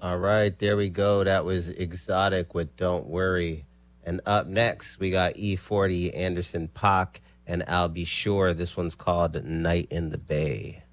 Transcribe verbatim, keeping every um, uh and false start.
All right, there we go. That was Exotic with Don't Worry. And up next, we got E forty, Anderson Paak, and I'll Be Sure. This one's called Night in the Bay.